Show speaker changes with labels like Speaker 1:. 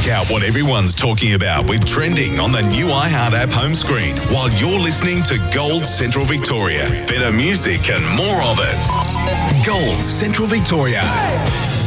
Speaker 1: Check out what everyone's talking about with Trending on the new iHeart app home screen while you're listening to Gold Central Victoria. Better music and more of it. Gold Central Victoria.